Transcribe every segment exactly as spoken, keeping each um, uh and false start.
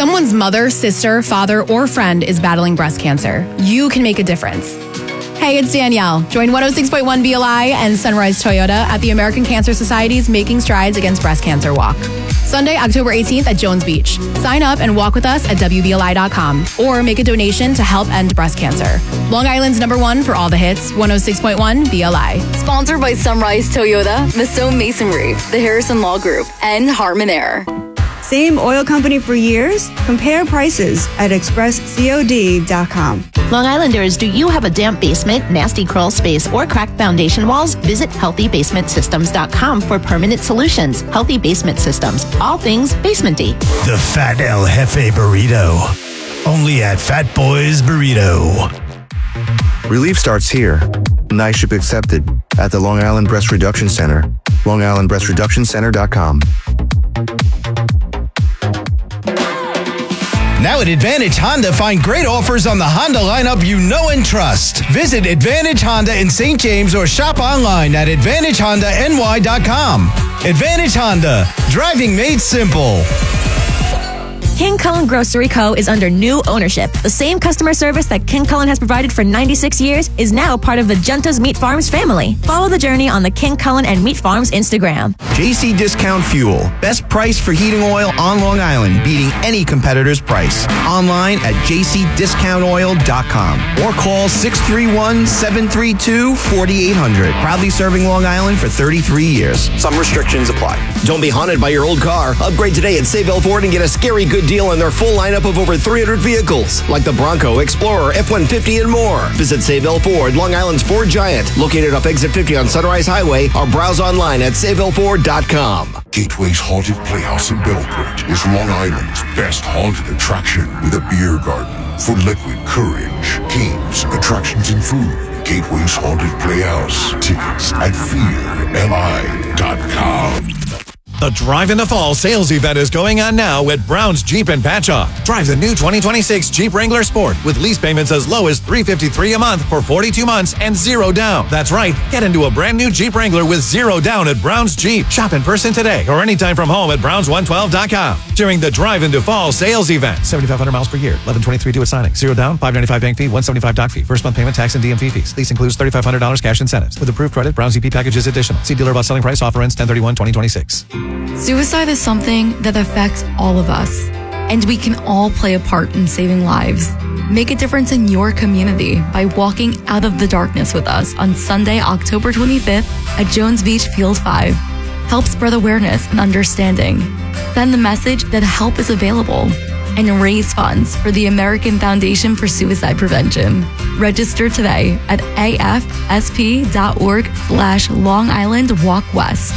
someone's mother, sister, father, or friend is battling breast cancer, you can make a difference. Hey, it's Danielle. Join one oh six point one B L I and Sunrise Toyota at the American Cancer Society's Making Strides Against Breast Cancer Walk. Sunday, October eighteenth at Jones Beach. Sign up and walk with us at W B L I dot com or make a donation to help end breast cancer. Long Island's number one for all the hits, one oh six point one B L I. Sponsored by Sunrise Toyota, Masson Masonry, the Harrison Law Group, and Harmon Air. Same oil company for years? Compare prices at express cod dot com. Long Islanders, do you have a damp basement, nasty crawl space, or cracked foundation walls? Visit healthy basement systems dot com for permanent solutions. Healthy Basement Systems, all things basementy. The Fat El Jefe Burrito. Only at Fat Boys Burrito. Relief starts here. Night ship accepted at the Long Island Breast Reduction Center. long island breast reduction center dot com. Now at Advantage Honda, find great offers on the Honda lineup you know and trust. Visit Advantage Honda in Saint James or shop online at advantage honda n y dot com. Advantage Honda, driving made simple. King Cullen Grocery Co. is under new ownership. The same customer service that King Cullen has provided for ninety-six years is now part of the Junta's Meat Farms family. Follow the journey on the King Cullen and Meat Farms Instagram. J C Discount Fuel. Best price for heating oil on Long Island, beating any competitor's price. Online at j c discount oil dot com or call six three one, seven three two, four eight zero zero. Proudly serving Long Island for thirty-three years. Some restrictions apply. Don't be haunted by your old car. Upgrade today at Sayville Ford and get a scary good deal on their full lineup of over three hundred vehicles, like the Bronco, Explorer, F one fifty, and more. Visit Sayville Ford, Long Island's Ford Giant, located off Exit fifty on Sunrise Highway, or browse online at sayville ford dot com. Gateway's Haunted Playhouse in Belbridge is Long Island's best haunted attraction with a beer garden for liquid courage, games, attractions, and food. Gateway's Haunted Playhouse. Tickets at fear l i dot com. The Drive in the Fall sales event is going on now at Brown's Jeep in Patchogue. Drive the new twenty twenty-six Jeep Wrangler Sport with lease payments as low as three hundred fifty-three dollars a month for forty-two months and zero down. That's right. Get into a brand new Jeep Wrangler with zero down at Brown's Jeep. Shop in person today or anytime from home at browns one twelve dot com during the Drive into Fall sales event. seventy-five hundred miles per year. eleven twenty-three due at signing. Zero down. five ninety-five bank fee. one seventy-five doc fee. First month payment, tax, and D M V fees. Lease includes thirty-five hundred dollars cash incentives. With approved credit, Brown's E P package is additional. See dealer about selling price. Offer ends ten thirty-one twenty twenty-six. Suicide is something that affects all of us, and we can all play a part in saving lives. Make a difference in your community by walking out of the darkness with us on Sunday, October twenty-fifth at Jones Beach Field five. Help spread awareness and understanding. Send the message that help is available and raise funds for the American Foundation for Suicide Prevention. Register today at a f s p dot org slash Long Island Walk West.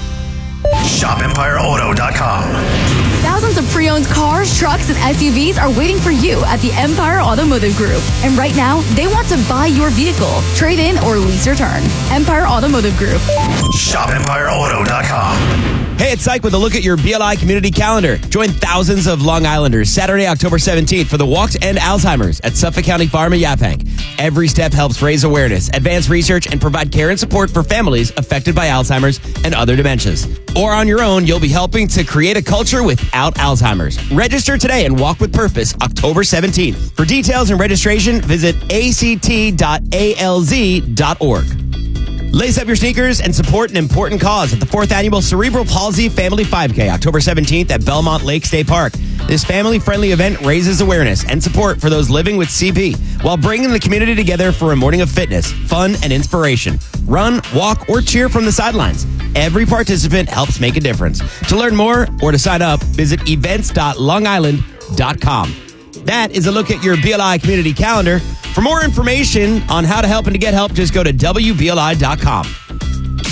shop empire auto dot com. Thousands of pre-owned cars, trucks, and S U Vs are waiting for you at the Empire Automotive Group. And right now, they want to buy your vehicle, trade in, or lease return. Empire Automotive Group. shop empire auto dot com. Hey, it's Syke with a look at your B L I community calendar. Join thousands of Long Islanders Saturday, October seventeenth for the Walk to End Alzheimer's at Suffolk County Farm at Yaphank. Every step helps raise awareness, advance research, and provide care and support for families affected by Alzheimer's and other dementias. Or on your own, you'll be helping to create a culture without Alzheimer's. Register today and walk with purpose October seventeenth. For details and registration, visit a c t dot a l z dot org. Lace up your sneakers and support an important cause at the fourth Annual Cerebral Palsy Family five K, October seventeenth at Belmont Lake State Park. This family-friendly event raises awareness and support for those living with C P while bringing the community together for a morning of fitness, fun, and inspiration. Run, walk, or cheer from the sidelines. Every participant helps make a difference. To learn more or to sign up, visit events dot long island dot com. That is a look at your B L I community calendar. For more information on how to help and to get help, just go to w b l i dot com.